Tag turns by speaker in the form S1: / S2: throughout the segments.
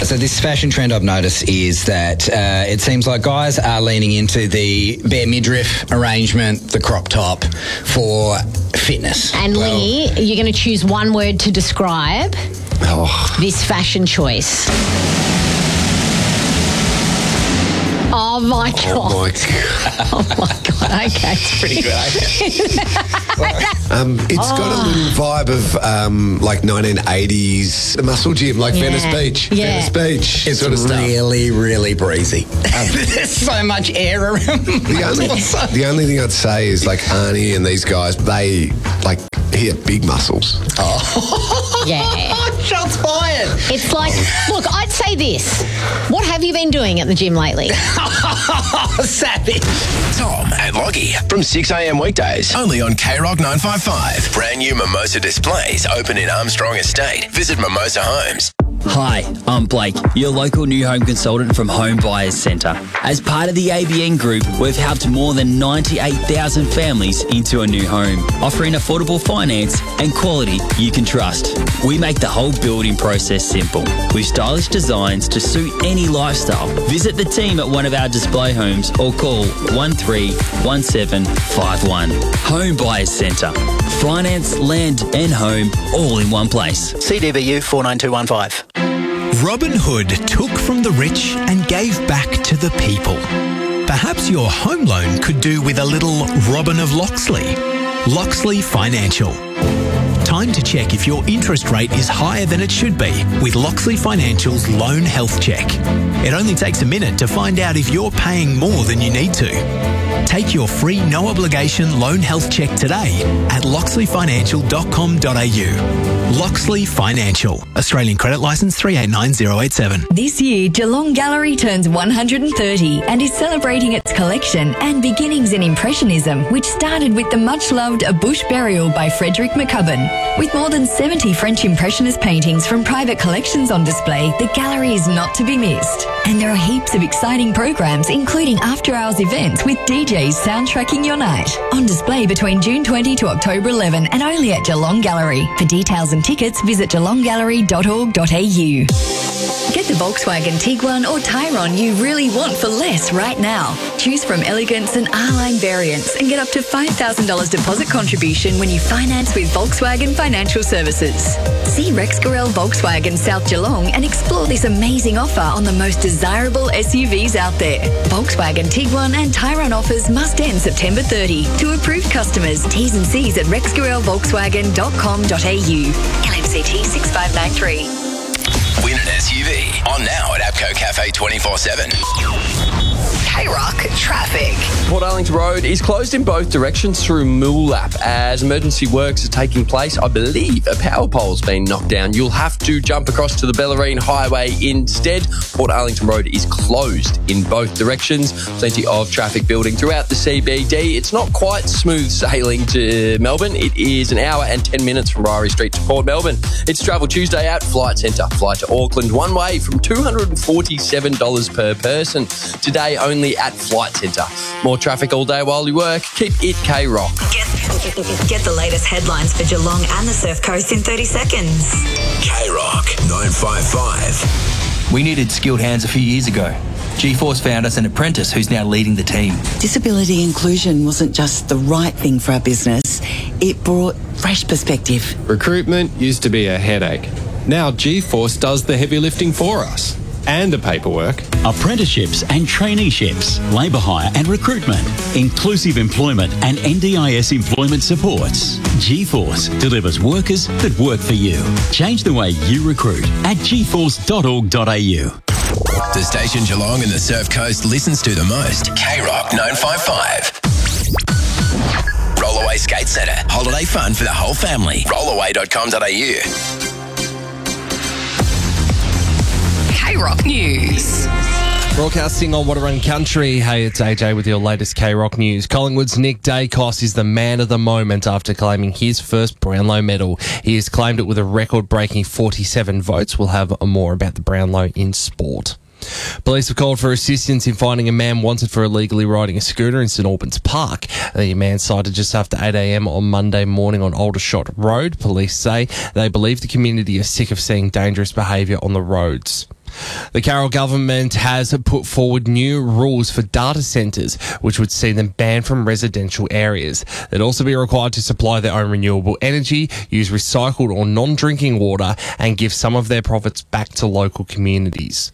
S1: So this fashion trend I've noticed is that it seems like guys are leaning into the bare midriff arrangement, the crop top, for fitness.
S2: And Lee, you're going to choose one word to describe this fashion choice. Oh my God.
S3: Oh my God.
S2: Oh my God. Okay.
S1: It's pretty good,
S3: It's got a little vibe of like 1980s, the muscle gym, like Venice Beach.
S2: Yeah.
S3: Venice Beach.
S1: It's
S3: sort of stuff.
S1: really, really breezy. There's so much air around.
S3: The only thing I'd say is like Arnie and these guys, he had big muscles.
S2: Yeah.
S1: Shots fired.
S2: It's like, look, I'd say this. What have you been doing at the gym lately?
S1: Savage.
S4: Tom and Lockie from 6 a.m. weekdays, only on K-Rock 955. Brand new Mimosa displays open in Armstrong Estate. Visit Mimosa Homes.
S5: Hi, I'm Blake, your local new home consultant from Home Buyers Centre. As part of the ABN Group, we've helped more than 98,000 families into a new home, offering affordable finance and quality you can trust. We make the whole building process simple, with stylish designs to suit any lifestyle. Visit the team at one of our display homes or call 131751. Home Buyers Centre. Finance, land and home all in one place.
S6: CDBU 49215.
S7: Robin Hood took from the rich and gave back to the people. Perhaps your home loan could do with a little Robin of Loxley. Loxley Financial. Time to check if your interest rate is higher than it should be with Loxley Financial's Loan Health Check. It only takes a minute to find out if you're paying more than you need to. Take your free no-obligation loan health check today at loxleyfinancial.com.au. Loxley Financial. Australian credit licence 389087.
S8: This year, Geelong Gallery turns 130 and is celebrating its collection and beginnings in Impressionism, which started with the much-loved A Bush Burial by Frederick McCubbin. With more than 70 French Impressionist paintings from private collections on display, the gallery is not to be missed. And there are heaps of exciting programs, including after-hours events with DJs soundtracking your night. On display between June 20 to October 11 and only at Geelong Gallery. For details and tickets, visit geelonggallery.org.au. Get the Volkswagen Tiguan or Tyrone you really want for less right now. Choose from elegance and R-Line variants and get up to $5,000 deposit contribution when you finance with Volkswagen Financial Services. See Rex Gorel Volkswagen South Geelong and explore this amazing offer on the most desirable SUVs out there. Volkswagen Tiguan and Tyrone offers must end September 30. To approved customers, T's and C's at rexgorelvolkswagen.com.au. LMCT 6593.
S4: Win an SUV. On now at APCO Cafe 24/7.
S8: K-Rock Traffic.
S9: Port Arlington Road is closed in both directions through Moolap as emergency works are taking place. I believe a power pole's been knocked down. You'll have to jump across to the Bellarine Highway instead. Port Arlington Road is closed in both directions. Plenty of traffic building throughout the CBD. It's not quite smooth sailing to Melbourne. It is an hour and 10 minutes from Ryrie Street to Port Melbourne. It's Travel Tuesday at Flight Centre. Flight to Auckland one way from $247 per person. Today only at Flight Centre. More traffic all day while you work. Keep it K-Rock.
S8: Get the latest headlines for Geelong and the Surf Coast in 30 seconds.
S4: K-Rock 955.
S5: We needed skilled hands a few years ago. GeForce found us an apprentice who's now leading the team.
S10: Disability inclusion wasn't just the right thing for our business, it brought fresh perspective.
S11: Recruitment used to be a headache. Now GeForce does the heavy lifting for us. And the paperwork.
S12: Apprenticeships and traineeships, labour hire and recruitment, inclusive employment and NDIS employment supports. GeForce delivers workers that work for you. Change the way you recruit at geforce.org.au.
S4: The station Geelong and the Surf Coast listens to the most. K-Rock 955. Rollaway Skate Centre. Holiday fun for the whole family. Rollaway.com.au.
S8: K-Rock News.
S13: Broadcasting on Wadawurrung Country. Hey, it's AJ with your latest K-Rock News. Collingwood's Nick Dacos is the man of the moment after claiming his first Brownlow medal. He has claimed it with a record-breaking 47 votes. We'll have more about the Brownlow in sport. Police have called for assistance in finding a man wanted for illegally riding a scooter in St Albans Park. The man sighted just after 8 a.m. on Monday morning on Aldershot Road. Police say they believe the community is sick of seeing dangerous behaviour on the roads. The Carroll government has put forward new rules for data centres, which would see them banned from residential areas. They'd also be required to supply their own renewable energy, use recycled or non-drinking water, and give some of their profits back to local communities.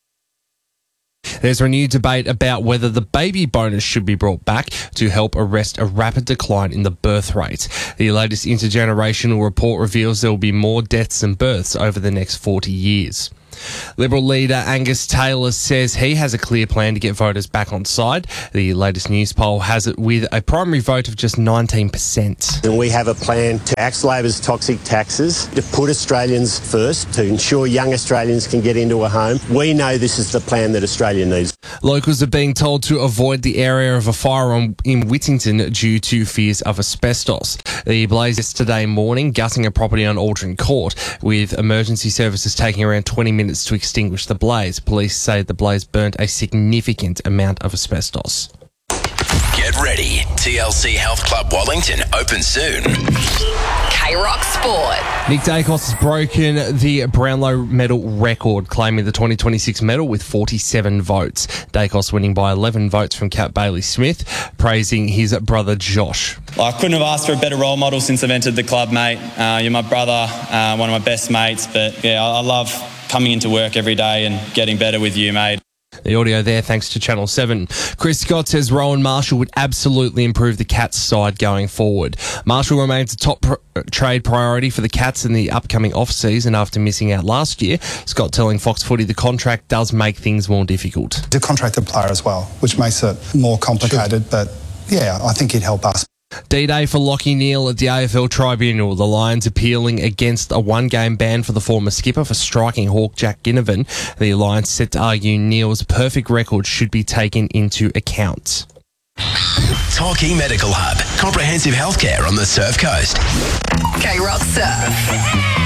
S13: There's renewed debate about whether the baby bonus should be brought back to help arrest a rapid decline in the birth rate. The latest intergenerational report reveals there will be more deaths than births over the next 40 years. Liberal leader Angus Taylor says he has a clear plan to get voters back on side. The latest news poll has it with a primary vote of just 19%.
S14: And we have a plan to axe Labor's toxic taxes, to put Australians first, to ensure young Australians can get into a home. We know this is the plan that Australia needs.
S13: Locals are being told to avoid the area of a fire in Whittington due to fears of asbestos. The blaze yesterday morning gutting a property on Aldrin Court, with emergency services taking around 20 minutes to extinguish the blaze. Police say the blaze burnt a significant amount of asbestos.
S4: Get ready. TLC Health Club Wellington open soon.
S15: K-Rock Sport.
S13: Nick Dacos has broken the Brownlow medal record, claiming the 2026 medal with 47 votes. Dacos winning by 11 votes from Cat Bailey Smith, praising his brother Josh.
S16: I couldn't have asked for a better role model since I've entered the club, mate. You're my brother, one of my best mates, but yeah, I love coming into work every day and getting better with you, mate.
S13: The audio there, thanks to Channel 7. Chris Scott says Rowan Marshall would absolutely improve the Cats side going forward. Marshall remains a top trade priority for the Cats in the upcoming off-season after missing out last year. Scott telling Fox Footy the contract does make things more difficult.
S17: The contracted player as well, which makes it more complicated, but yeah, I think he'd help us.
S13: D-Day for Lachie Neale at the AFL Tribunal. The Lions appealing against a one-game ban for the former skipper for striking Hawk Jack Ginnivan. The Lions set to argue Neale's perfect record should be taken into account.
S4: Torquay Medical Hub. Comprehensive healthcare on the Surf Coast.
S15: K-Rock Surf.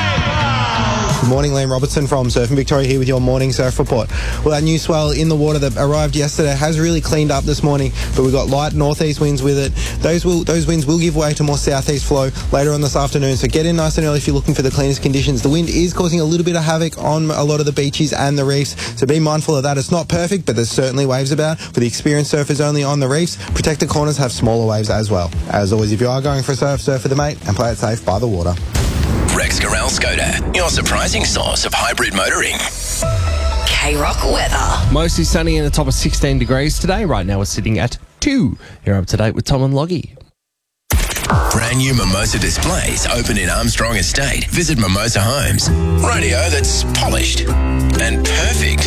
S18: Good morning, Liam Robertson from Surfing Victoria here with your morning surf report. Well, that new swell in the water that arrived yesterday has really cleaned up this morning, but we've got light northeast winds with it. Those winds will give way to more southeast flow later on this afternoon, so get in nice and early if you're looking for the cleanest conditions. The wind is causing a little bit of havoc on a lot of the beaches and the reefs, so be mindful of that. It's not perfect, but there's certainly waves about. For the experienced surfers only on the reefs, protected corners have smaller waves as well. As always, if you are going for a surf with a mate, and play it safe by the water.
S4: Rex Corral Skoda, your surprising source of hybrid motoring.
S15: K-Rock weather.
S13: Mostly sunny and a top of 16 degrees today. Right now we're sitting at 2. You're up to date with Tom and Loggy.
S4: Brand new Mimosa displays open in Armstrong Estate. Visit Mimosa Homes. Radio that's polished and perfect.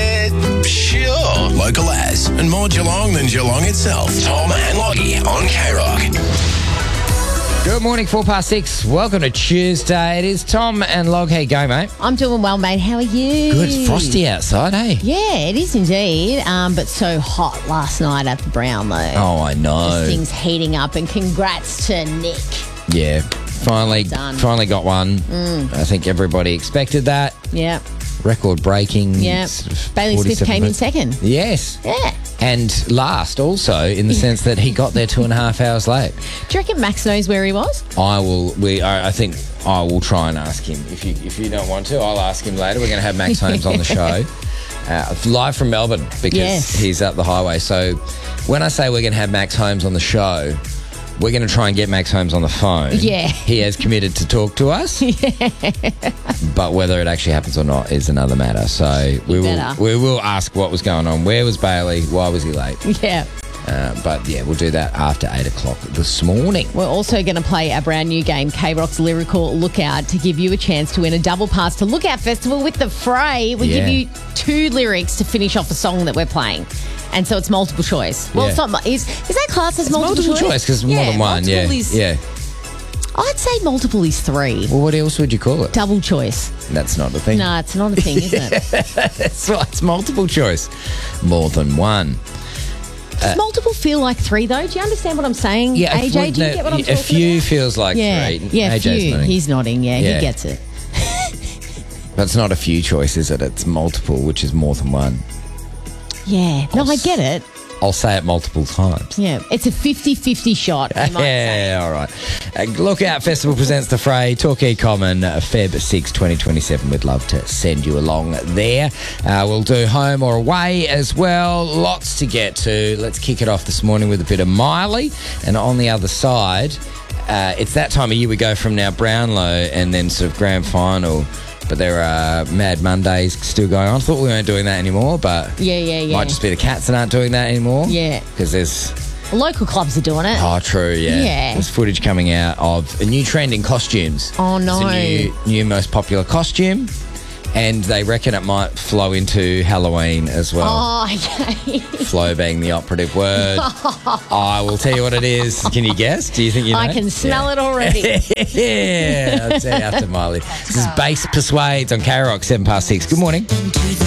S4: Sure. Local as and more Geelong than Geelong itself. Tom and Loggy on K-Rock.
S1: Good morning, 6:04. Welcome to Tuesday. It is Tom and Log. How you going, mate?
S2: I'm doing well, mate. How are you?
S1: Good. It's frosty outside, eh?
S2: Yeah, it is indeed. But so hot last night at the Brownlow.
S1: Oh, I know.
S2: Just things heating up, and congrats to Nick.
S1: Yeah, finally got one. I think everybody expected that.
S2: Yeah.
S1: Record breaking.
S2: Yeah. Bailey Smith came in second.
S1: Yes.
S2: Yeah.
S1: And last also in the sense that he got there 2.5 hours late.
S2: Do you reckon Max knows where he was?
S1: I think I will try and ask him. If you don't want to, I'll ask him later. We're going to have Max Holmes on the show. Live from Melbourne because he's up the highway. So when I say we're going to have Max Holmes on the show, we're going to try and get Max Holmes on the phone.
S2: Yeah.
S1: He has committed to talk to us. Yeah. But whether it actually happens or not is another matter. So we will ask what was going on. Where was Bailey? Why was he late?
S2: Yeah.
S1: But yeah, we'll do that after 8 o'clock this morning.
S2: We're also going to play a brand new game, K-Rock's Lyrical Lookout, to give you a chance to win a double pass to Lookout Festival with the Fray. We give you 2 lyrics to finish off a song that we're playing. And so it's multiple choice. Well, it's not. Is that class as multiple choice?
S1: Because more than one. Yeah.
S2: I'd say multiple is 3.
S1: Well, what else would you call it?
S2: Double choice.
S1: That's not a thing.
S2: No, it's not a thing, is it?
S1: That's right. It's multiple choice. More than one.
S2: Does multiple feel like 3, though? Do you understand what I'm saying?
S1: Yeah,
S2: AJ, do you get what I'm talking about?
S1: A few feels like 3.
S2: Yeah,
S1: AJ's
S2: few.
S1: nodding.
S2: He's nodding, he gets it.
S1: But it's not a few choice, is it? It's multiple, which is more than one.
S2: Yeah. No, I get it.
S1: I'll say it multiple times.
S2: Yeah, it's a 50-50 shot, you might say.
S1: Yeah, all right. Lookout Festival presents the Fray, Torquay Common, Feb 6, 2027. We'd love to send you along there. We'll do home or away as well. Lots to get to. Let's kick it off this morning with a bit of Miley. And on the other side, it's that time of year we go from now Brownlow and then sort of grand final. But there are Mad Mondays still going on. I thought we weren't doing that anymore, but
S2: yeah.
S1: Might just be the Cats that aren't doing that anymore.
S2: Yeah.
S1: Because there's...
S2: Local clubs are doing it.
S1: Oh, true, yeah.
S2: Yeah.
S1: There's footage coming out of a new trend in costumes.
S2: Oh, no.
S1: It's a new most popular costume, and they reckon it might flow into Halloween as well.
S2: Oh, okay.
S1: Flow being the operative word. I will tell you what it is. Can you guess? Do you think you know?
S2: I can smell it already.
S1: Yeah, I'll tell you after Miley. This is Bass Persuades on K-Rock, 6:07. Good morning.